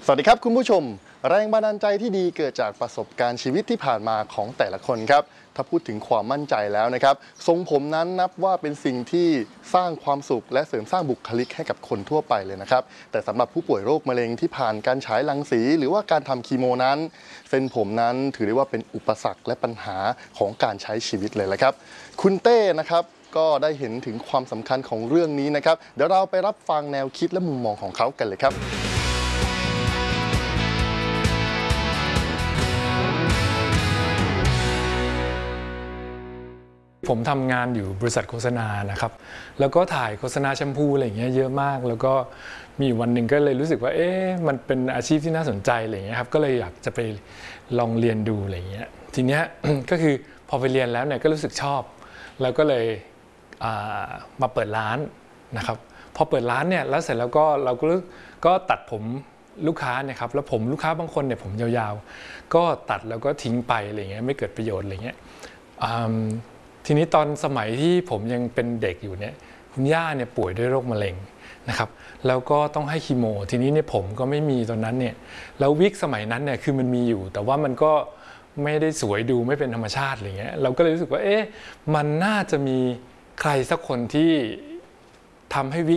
สวัสดีครับคุณผู้ชมแรงบันดาลใจที่ดีเกิดจากประสบการณ์ชีวิตที่ผ่านมาของแต่ละคนครับถ้าพูดถึงความมั่นใจแล้วนะครับทรงผมนั้นนับว่าเป็นสิ่งที่สร้างความสุขและเสริมสร้างบุคลิกให้กับคนทั่วไปเลยนะครับแต่สำหรับผู้ป่วยโรคมะเร็งที่ผ่านการฉายรังสีหรือว่าการทำคีโมนั้นเส้นผมนั้นถือได้ว่าเป็นอุปสรรคและปัญหาของการใช้ชีวิตเลยละครับคุณเต้นะครับก็ได้เห็นถึงความสำคัญของเรื่องนี้นะครับเดี๋ยวเราไปรับฟังแนวคิดและมุมมองของเขากันเลยครับผมทำงานอยู่บริษัทโฆษณานะครับแล้วก็ถ่ายโฆษณาแชมพูอะไรอย่างเงี้ยเยอะมากแล้วก็มีวันหนึ่งก็เลยรู้สึกว่ามันเป็นอาชีพที่น่าสนใจอะไรอย่างเงี้ยครับก็เลยอยากจะไปลองเรียนดูอะไรอย่างเงี้ยทีเนี้ย ก็คือพอไปเรียนแล้วเนี่ยก็รู้สึกชอบแล้วก็เลยมาเปิดร้านนะครับพอเปิดร้านเนี่ยแล้วเสร็จแล้วก็เราก็ตัดผมลูกค้าเนี่ยครับแล้วผมลูกค้าบางคนเนี่ยผมยาวๆก็ตัดแล้วก็ทิ้งไปอะไรเงี้ยไม่เกิดประโยชน์อะไรเงี้ยทีนี้ตอนสมัยที่ผมยังเป็นเด็กอยู่เนี่ยคุณย่าเนี่ยป่วยด้วยโรคมะเร็งนะครับแล้วก็ต้องให้คีโมทีนี้เนี่ยผมก็ไม่มีตอนนั้นเนี่ยแล้ววิกสมัยนั้นเนี่ยคือมันมีอยู่แต่ว่ามันก็ไม่ได้สวยดูไม่เป็นธรรมชาติอะไรเงี้ยเราก็เลยรู้สึกว่ามันน่าจะมีใครสักคนที่ทำให้วิก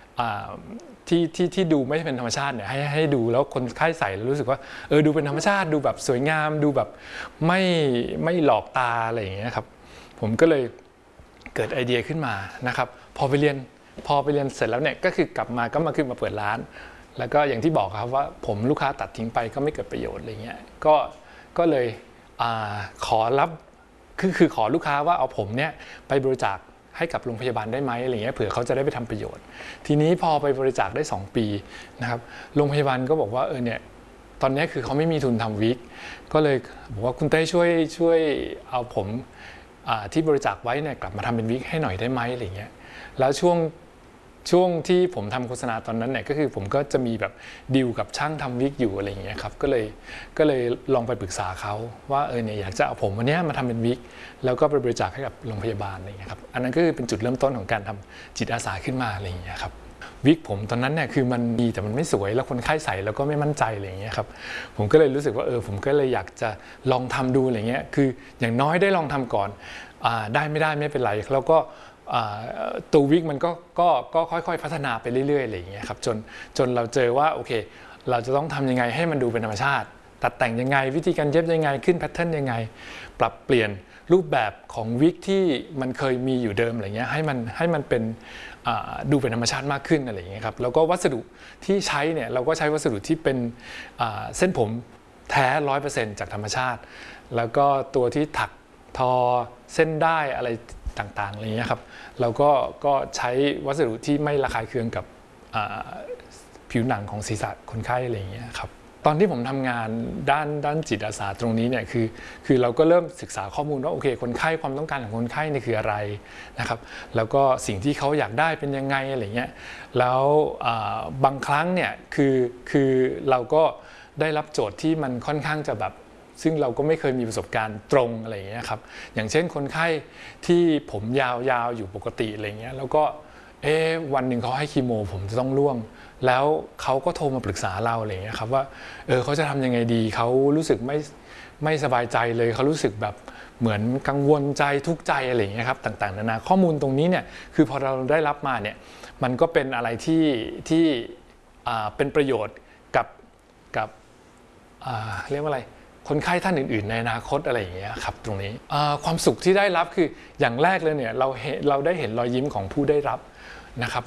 ที่ดูไม่เป็นธรรมชาติเนี่ยให้ดูแล้วคนไข้ใส่แล้วรู้สึกว่าดูเป็นธรรมชาติดูแบบสวยงามดูแบบไม่หลอกตาอะไรอย่างเงี้ยครับผมก็เลยเกิดไอเดียขึ้นมานะครับพอไปเรียนเสร็จแล้วเนี่ยก็คือกลับมาขึ้นมาเปิดร้านแล้วก็อย่างที่บอกครับว่าผมลูกค้าตัดทิ้งไปก็ไม่เกิดประโยชน์อะไรเงี้ยก็เลยขอรับคือขอลูกค้าว่าเอาผมเนี่ยไปบริจาคให้กับโรงพยาบาลได้ไหมอะไรเงี้ยเผื่อเขาจะได้ไปทำประโยชน์ทีนี้พอไปบริจาคได้2 ปีนะครับโรงพยาบาลก็บอกว่าเนี่ยตอนนี้คือเขาไม่มีทุนทำวิกก็เลยบอกว่าคุณเต้ช่วยเอาผมที่บริจาคไว้เนี่ยกลับมาทำเป็นวิกให้หน่อยได้ไหมอะไรเงี้ยแล้วช่วงที่ผมทำโฆษณาตอนนั้นเนี่ยก็คือผมก็จะมีแบบดีลกับช่างทำวิกอยู่อะไรเงี้ยครับก็เลยลองไปปรึกษาเขาว่าเนี่ยอยากจะเอาผมวันนี้มาทำเป็นวิกแล้วก็ไปบริจาคให้กับโรงพยาบาลอะไรเงี้ยครับอันนั้นก็คือเป็นจุดเริ่มต้นของการทำจิตอาสาขึ้นมาอะไรเงี้ยครับวิกผมตอนนั้นเนี่ยคือมันดีแต่มันไม่สวยแล้วคนไข้ใส่แล้วก็ไม่มั่นใจอะไรอย่างเงี้ยครับผมก็เลยรู้สึกว่าผมก็เลยอยากจะลองทำดูอะไรเงี้ยคืออย่างน้อยได้ลองทำก่อนได้ไม่ได้ไม่เป็นไรแล้วก็ตัววิกมันก็ค่อยๆพัฒนาไปเรื่อยๆอะไรอย่างเงี้ยครับจนเราเจอว่าโอเคเราจะต้องทำยังไงให้มันดูเป็นธรรมชาติตัดแต่งยังไงวิธีการเย็บยังไงขึ้นแพทเทิร์นยังไงปรับเปลี่ยนรูปแบบของวิกที่มันเคยมีอยู่เดิมอะไรเงี้ยให้มันเป็นดูเป็นธรรมชาติมากขึ้นอะไรอย่างเงี้ยครับแล้วก็วัสดุที่ใช้เนี่ยเราก็ใช้วัสดุที่เป็นเส้นผมแท้ 100% จากธรรมชาติแล้วก็ตัวที่ถักทอเส้นได้อะไรต่างๆอะไรเงี้ยครับเราก็ใช้วัสดุที่ไม่ระคายเคืองกับผิวหนังของศีรษะคนไข้อะไรอย่างเงี้ยครับตอนที่ผมทำงานด้านจิตอาสาตรงนี้เนี่ยคือเราก็เริ่มศึกษาข้อมูลว่าโอเคคนไข้ความต้องการของคนไข้นี่คืออะไรนะครับแล้วก็สิ่งที่เขาอยากได้เป็นยังไงอะไรเงี้ยแล้วบางครั้งเนี่ยคือเราก็ได้รับโจทย์ที่มันค่อนข้างจะแบบซึ่งเราก็ไม่เคยมีประสบการณ์ตรงอะไรอย่างเงี้ยครับอย่างเช่นคนไข้ที่ผมยาวอยู่ปกติอะไรเงี้ยแล้วก็วันหนึ่งเขาให้คีโมผมจะต้องร่วงแล้วเขาก็โทรมาปรึกษาเราอะไรเงี้ยครับว่าเขาจะทำยังไงดีเขารู้สึกไม่สบายใจเลยเขารู้สึกแบบเหมือนกังวลใจทุกข์ใจอะไรอย่างเงี้ยครับต่างๆนานาข้อมูลตรงนี้เนี่ยคือพอเราได้รับมาเนี่ยมันก็เป็นอะไรที่เป็นประโยชน์กับเรียกว่าอะไรคนไข้ท่านอื่นๆในอนาคตอะไรอย่างเงี้ยครับตรงนี้ความสุขที่ได้รับคืออย่างแรกเลยเนี่ยเราได้เห็นรอยยิ้มของผู้ได้รับนะครับ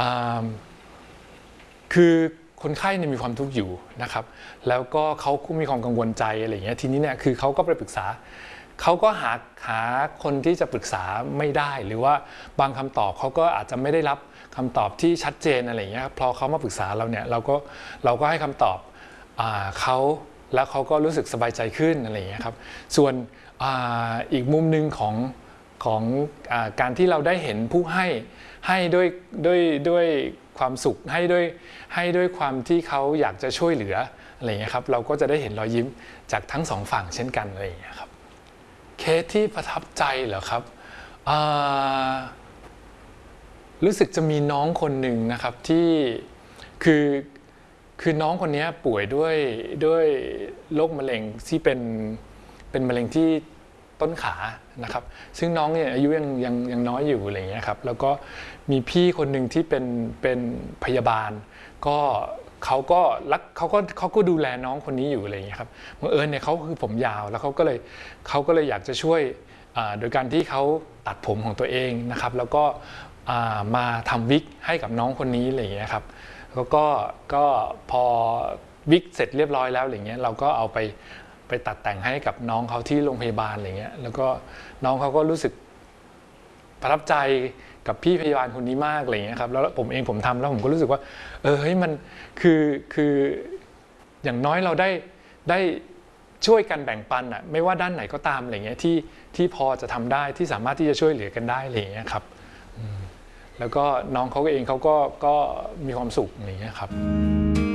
คือคนไข้เนี่ยมีความทุกข์อยู่นะครับแล้วก็เขามีความกังวลใจอะไรอย่างเงี้ยทีนี้เนี่ยคือเขาก็ไปปรึกษาเขาก็หาคนที่จะปรึกษาไม่ได้หรือว่าบางคำตอบเขาก็อาจจะไม่ได้รับคำตอบที่ชัดเจนอะไรอย่างเงี้ยพอเขามาปรึกษาเราเนี่ยเราก็ให้คำตอบเขาแล้วเขาก็รู้สึกสบายใจขึ้นอะไรอย่างเงี้ยครับส่วนอีกมุมหนึ่งของการที่เราได้เห็นผู้ให้ด้วยความสุขให้ด้วยความที่เขาอยากจะช่วยเหลืออะไรอย่างเงี้ยครับเราก็จะได้เห็นรอยยิ้มจากทั้งสองฝั่งเช่นกันอะไรอย่างเงี้ยครับเคสที่ประทับใจเหรอครับรู้สึกจะมีน้องคนหนึ่งนะครับที่คือคือน้องคนนี้ป่วยด้วยโรคมะเร็งที่เป็นมะเร็งที่ต้นขานะครับซึ่งน้องเนี่ยอายุยังน้อยอยู่อะไรเงี้ยครับแล้วก็มีพี่คนหนึ่งที่เป็นพยาบาลก็เขาก็ดูแลน้องคนนี้อยู่อะไรเงี้ยครับบังเอิญเนี่ยเขาคือผมยาวแล้วเขาก็เลยอยากจะช่วยโดยการที่เขาตัดผมของตัวเองนะครับแล้วก็มาทำวิกให้กับน้องคนนี้อะไรเงี้ยครับแล้วก็พอวิกเสร็จเรียบร้อยแล้วอะไรเงี้ยเราก็เอาไปตัดแต่งให้กับน้องเขาที่โรงพยาบาลอะไรเงี้ยแล้วก็น้องเขาก็รู้สึกประทับใจกับพี่พยาบาลคนนี้มากอะไรเงี้ยครับแล้วผมทำแล้วผมก็รู้สึกว่าเฮ้ยมันคืออย่างน้อยเราได้ช่วยกันแบ่งปันอ่ะไม่ว่าด้านไหนก็ตามอะไรเงี้ยที่พอจะทำได้ที่สามารถที่จะช่วยเหลือกันได้อะไรเงี้ยครับแล้วก็น้องเขาเองเขาก็มีความสุขอะไรเงี้ยครับ